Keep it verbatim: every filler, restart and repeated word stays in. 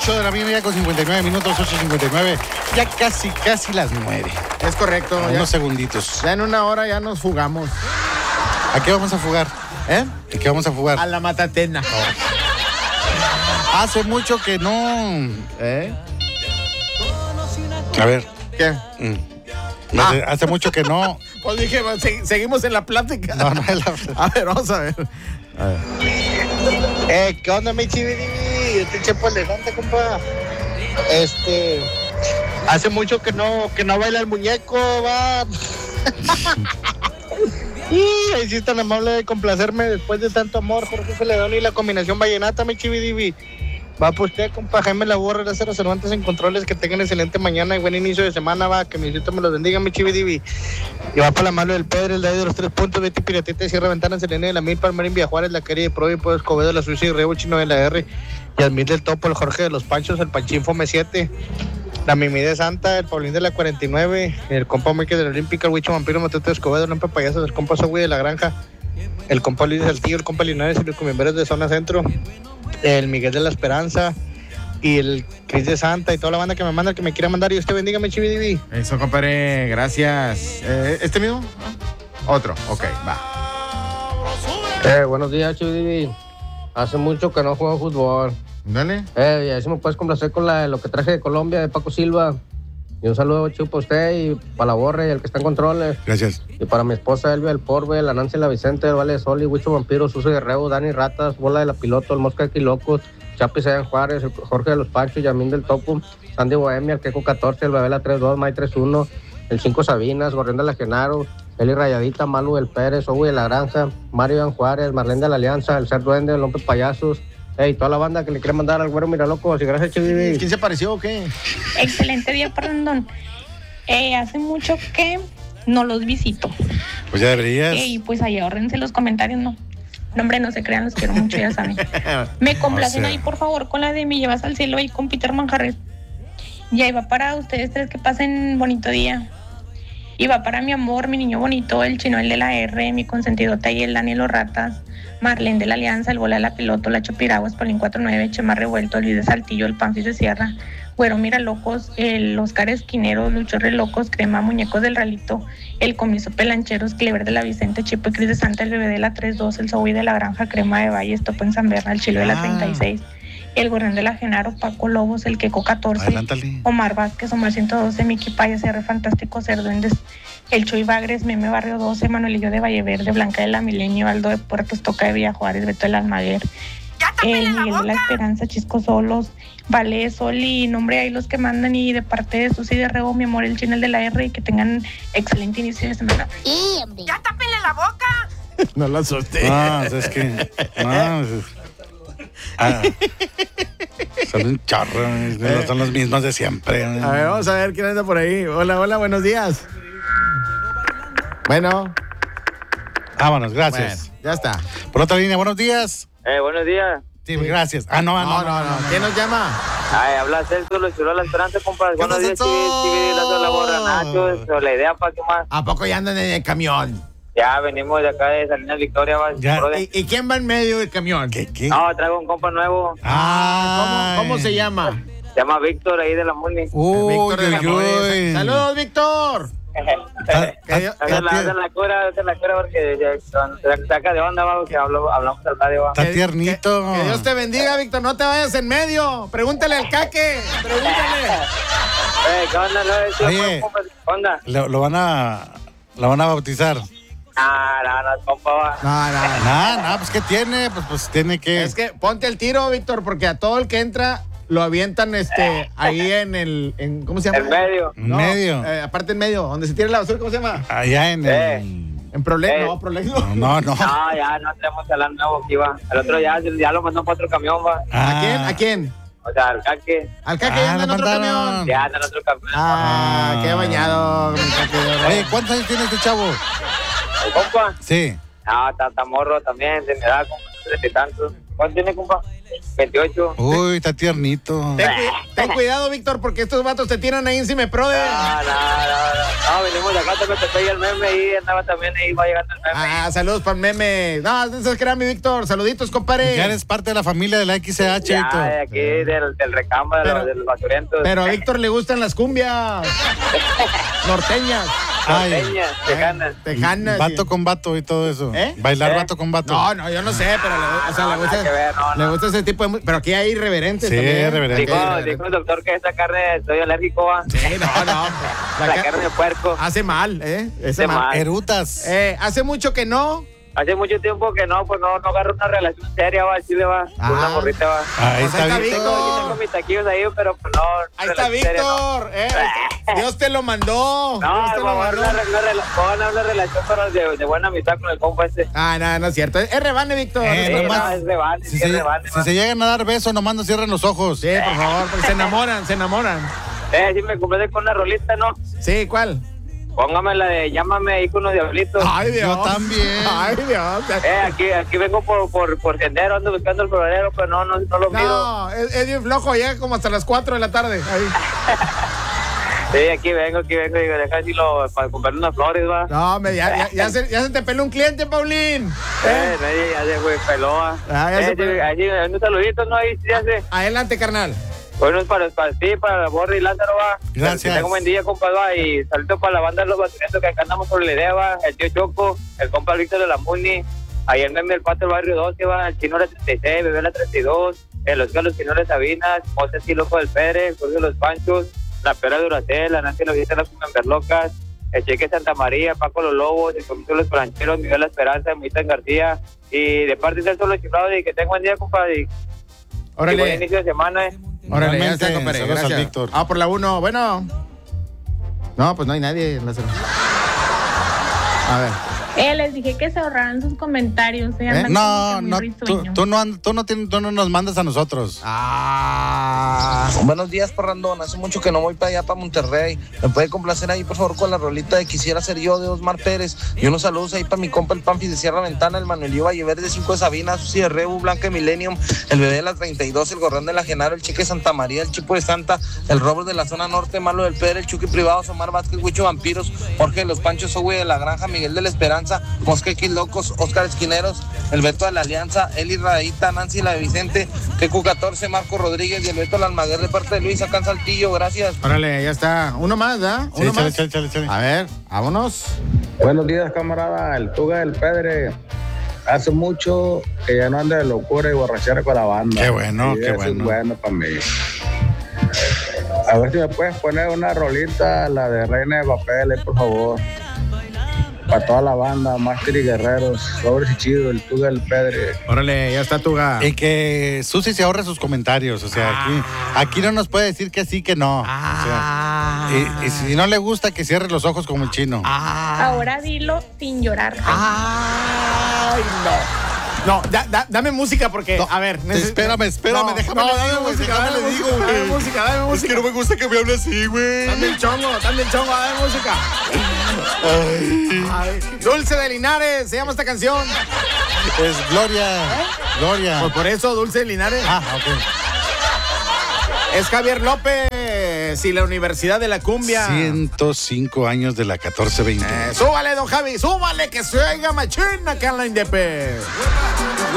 ocho de la mañana con cincuenta y nueve minutos, ocho cincuenta y nueve. Ya casi, casi las nueve. Es correcto. Ya, ya, unos segunditos. Ya en una hora ya nos fugamos. ¿A qué vamos a fugar? ¿Eh? ¿A qué vamos a fugar? A la Matatena. Hace mucho que no... ¿Eh? A ver. ¿Qué? Mm. Ah. Hace, hace mucho que no... Pues dije, se- seguimos en la plática. No, no es la... A ver, vamos a ver. A ver. Eh, ¿qué onda, mi chividi? Yo te chepo elegante, compa. Este... Hace mucho que no, que no baila el muñeco, va. Y ahí sí es tan amable de complacerme después de tanto amor, Jorge Celedón y la combinación vallenata, mi chividi. Va pues usted, compa, Jaime Laborra, Lázaro Cervantes en controles, que tengan excelente mañana y buen inicio de semana, va, que mi Diosito me los bendiga, mi chividi. Y va para la mano del Pedro, el de ahí de los tres puntos, Betty Piratita de Sierra Ventana, Selene de la Mil, Palmarín, Villa Juárez, La Quería de Pro y Pueblo Escobedo, La Suiza y Rebo, Chino de la R, Yasmín del Topo, el Jorge de los Panchos, el Panchín Fome siete, la Mimi de Santa, el Paulín de la cuarenta y nueve, el compa Mike de la Olímpica, el Huicho Vampiro, Matute de Escobedo, el Lampa Payaso, el compa Sogui de la Granja, el compa Luis de Saltillo, el compa Linares y los comimberos de Zona Centro, el Miguel de la Esperanza y el Cris de Santa y toda la banda que me manda, que me quiera mandar. Y usted bendiga, mi chividi. Eso, compadre, gracias. Eh, ¿Este mismo? Otro, ok, va. Eh, buenos días, Chividi. Hace mucho que no juego fútbol. Dale. Eh, y ahí si me puedes complacer con la, lo que traje de Colombia, de Paco Silva. Y un saludo, Chivo, para usted y para la Borre y el que está en controles. Gracias. Y para mi esposa, Elvia del Porbe, la Nancy, la Vicente, el Vale de Sol, y Huicho Vampiro, Suso Guerrero, Dani Ratas, Bola de la Piloto, el Mosca de Quilocos, Chapi Sayan Juárez, el Jorge de los Panchos, Yamín del Topo, Sandy Bohemia, el Queco catorce, el Babela tres dos, May tres uno, el cinco Sabinas, Gorrión de la Genaro, Eli Rayadita, Manu del Pérez, Owi de la Granja, Mario Iván Juárez, Marlene de la Alianza, el Ser Duende, el López Payasos, hey, toda la banda que le quiere mandar al Güero Miralocos. Y gracias, Chivi. ¿Quién se apareció o qué? Excelente día, Fernandón. Eh, hace mucho que no los visito. Pues ya deberías. Y pues ahí ahórrense los comentarios, ¿no? No, hombre, no se crean, los quiero mucho, ya saben. Me complacen O sea. ahí, por favor, con la de Me Llevas al Cielo ahí con Peter Manjarres. Y ahí va para ustedes tres, que pasen bonito día. Y va para mi amor, mi niño bonito, el Chino, el de la R, mi consentidota y el Daniel Los Ratas, Marlene de la Alianza, el Bola de la Piloto, la Chopiraguas, Paulín cuarenta y nueve, Chema Revuelto, Luis de Saltillo, el Panfis de Sierra, Güero Mira Locos, el Oscar Esquinero, Lucho Re Locos, Crema, Muñecos del Ralito, el Comiso Pelancheros, Clever de la Vicente, Chipo y Cris de Santa, el Bebé de la tres dos, el Zoe de la Granja, Crema de Valles, Topo en San Berna, el Chilo de la treinta y seis, el Gorrión de la Genaro, Paco Lobos, el Queco catorce, Adelántale. Omar Vázquez, Omar ciento doce, Miki Paya, C R Fantástico, Cerduendes, el Chuy Bagres, Meme Barrio doce, Manuelillo de Valle Verde, Blanca de la Milenio, Aldo de Puertos, Toca de Villa Juárez, Beto del Almaguer, el Miguel de la Esperanza, Chisco Solos, Vale, Sol y nombre ahí los que mandan, y de parte de Susi de Rebo, mi amor, el Chinel de la R, y que tengan excelente inicio de semana. ¡Ya tápenle la boca! No lo asusté. No, o sea, es que. No, es- ah, son un chorro, no son los mismos de siempre. A ver, vamos a ver quién anda por ahí. Hola, hola, buenos días. Bueno, Vámonos, bueno, gracias. ya está. Por otra línea, buenos días. Eh, buenos días. Sí, gracias. Ah, no, ah, No, no, no. ¿Quién nos llama? Ay, habla Celso, lo chulo la esperanza, compadre. ¿Qué onda, Buenos días, Celso? Chivi, Chivi, la la borra, Nacho, eso, la idea para qué más. ¿A poco ya andan en el camión? Ya venimos de acá de Salinas Victoria, va. Ya. brother. ¿Y, y quién va en medio del camión? ¿Qué, qué? No, traigo un compa nuevo. Ah, ¿cómo, cómo se Ay. llama? Se llama Víctor, ahí de la Muni. Uy, Víctor de la uy, Moresa. uy. ¡Saludos, Víctor! Ah, Que Dios- ah, Hacer la, ah, hacer la cura, hacer la cura, porque ya- se saca de onda, va, que hablo- hablamos al radio, va. Está que- tiernito. Que, que Dios te bendiga, Víctor. No te vayas en medio. Pregúntale al caque. Pregúntale. Eh, ¿qué onda? No, sí, Oye. compa, ¿qué onda? Lo, lo van a. Lo van a bautizar. Ah, no, no, compa, va. No, no. Nada, nada, pues ¿qué tiene? Pues, pues tiene que. Es que ponte el tiro, Víctor, porque a todo el que entra lo avientan este ahí en el. En, ¿Cómo se llama? En medio. En medio. eh, aparte en medio, donde se tira la basura, ¿cómo se llama? Allá en Eh. el. En Prolex, Eh. no, Prolex no. No, no. No, ya no tenemos al nuevo aquí, va. El otro ya, ya lo mandó para otro camión, va. ¿A quién? ¿A quién? O sea, al caque. Al caque Ah, ya anda en lo otro mandaron. camión. Ya anda en otro camión. Ah, qué bañado. mi caque. Oye, ¿cuántos años tiene este chavo? ¿El compa? Sí. No, está, está morro también, de mi edad, como treinta y tantos. ¿Cuánto tiene, compa? veintiocho. Uy, está tiernito. Ten, cu- ten cuidado, Víctor, porque estos vatos te tiran ahí encima, pro de... No, no, no, no, no, venimos de acá, también te pegué el meme y andaba también ahí, va llegando el meme. Ah, saludos para el meme. No, no se crea mi Víctor. Saluditos, compadre. Ya eres parte de la familia de la X C H, Ya, Víctor. de aquí, del, del recamo, de, Pero- los, de los basurientos. Pero a Víctor le gustan las cumbias norteñas. Ay, Norteñas, tejanas. Tejanas. vato sí. con vato y todo eso. ¿Eh? Bailar ¿Eh? vato con vato. No, no, yo no sé, pero le, o sea, No, le gusta, nada que ver, no, le no. gusta ese tipo de música. Pero aquí hay irreverentes Sí, también. irreverentes. Dijo, Aquí hay dijo el doctor que esta carne soy alérgico, va. Sí, no, no. La, La ca- carne de puerco. hace mal, ¿eh? Hace Hace mal. mal. Erutas. Eh, hace mucho que no. Hace mucho tiempo que no, pues no, no agarro una relación seria, va, Chile, va. Ah. Una morrita, va. Ahí Pues ahí está está Víctor. Víctor. Yo tengo mis taquillos ahí, pero pues no. Ahí está relación seria, no. Víctor. Eh, Dios te lo mandó. No, Dios te lo vamos a mandó. una, una, rela- vamos a una, una relación pero de, de buena amistad con el compa este. Ah, no, no es cierto. Es rebane, Víctor. Eh, Sí, Es nomás- no, es rebane, Si sí, se, es rebane, si va. se llegan a dar besos, nomás no cierren los ojos. Sí, por favor, porque se enamoran, se enamoran. Eh, sí me compré con una rolita, ¿no? Sí, ¿cuál? Póngame la de Llámame ahí con los diablitos. Ay, Dios. Yo también. Ay, Dios. Eh, aquí, aquí vengo por, por, por sendero, ando buscando el florero, pero no, no, no lo miro. No, es, es bien flojo, llega como hasta las cuatro de la tarde. Ahí. Sí, aquí vengo, aquí vengo, digo, deja así lo, para comprarle unas flores, va. No, me, ya, ya, ya se, ya se te peló un cliente, Paulín. Eh, nadie, ya se fue, peloa. Ah, ya eh, se sí, peló. ahí, unos saluditos, ¿no? Ahí, sí, ya sé. Adelante, carnal. Buenos para, para ti, para Borre y Lázaro, va. Gracias. Que tenga un buen día, compa, va. Y saludos para la banda de los baturientos que acá andamos sobre la idea, va. El tío Choco, el compa Víctor de la Muni. Ahí el meme del cuatro del barrio doce, va. El chino la treinta y seis, Bebé la treinta y dos. El Oscar Los Quinones Sabinas. José sí, loco del Pérez. Jorge de los Panchos. La Pera de Duracel. La Nancy Lovita de las Cumberlocas. El Cheque Santa María. Paco Los Lobos. El Comito de los Plancheros. Miguel La Esperanza. Mitan García. Y de parte del solo chiflado, y que tenga buen día, compa. Y, y buen Órale. inicio de semana, eh. Órale, ya Igualmente, está, compadre. saludos al Gracias. Víctor. Ah, por la uno. Bueno. No, pues no hay nadie, Lázaro. A ver. Eh, les dije que se ahorraran sus comentarios. eh, andan No, como que muy no, tú, risueños. tú no, and- tú, no tienes- tú no nos mandas a nosotros. Ah. Buenos días, Parrandón. Hace mucho que no voy para allá, para Monterrey. ¿Me puede complacer ahí, por favor, con la rolita de Quisiera Ser Yo de Osmar Pérez? Y unos saludos ahí para mi compa el Pampi de Sierra Ventana, el Manuelio Valleverde, cinco de Sabina, Susi de Rebu, Blanca Millennium, el Bebé de la treinta y dos, el Gorrón de la Genaro, el Cheque Santa María, el Chipo de Santa, el Robert de la zona norte, Malo del Pedro, el Chucky Privado, Omar Vázquez, Huicho Vampiros, Jorge de los Panchos, Owe de la Granja, Miguel de la Esperanza, Mosquequis Locos, Oscar Esquineros, el Beto de la Alianza, Eli Radita, Nancy la de Vicente, Tecu catorce, Marco Rodríguez y el Beto Almaguer de parte de Luis acá en Saltillo. Gracias. Órale, ya está. Uno más, ¿verdad? Sí, Uno échale, más. échale, échale, échale. A ver, vámonos. Buenos días, camarada. El Tuga del Pedre. Hace mucho que ya no anda de locura y borrachera con la banda. Qué bueno, Y qué eso bueno. es bueno para mí. A ver si me puedes poner una rolita, la de Reina de Papel, eh, por favor. Para toda la banda, Master y Guerreros, Sobres y Chido, el Tuga del Pedre. Órale, ya está Tuga. Y que Susi se ahorre sus comentarios. O sea, aquí, aquí no nos puede decir que sí, que no. O Ah. sea, y, y si no le gusta, que cierre los ojos como el chino. Ah. Ahora dilo sin llorar. Ay, no. No, da- da- dame música porque, a ver. neces- Espérame, espérame, No, déjame no, le dame digo, güey, música, déjame dame le digo, música, dame güey. música, dame música. Es que no me gusta que me hable así, güey. Dame el chongo, dame el chongo, dame música. Ay. Dulce de Linares, se llama esta canción. Es Gloria. Gloria. Pues por eso, Dulce de Linares. Ah, ok. Es Javier López y la Universidad de la Cumbia. ciento cinco años de la catorce veinte. Eh, súbale, don Javi, súbale, que se oiga machina acá en la Indepe.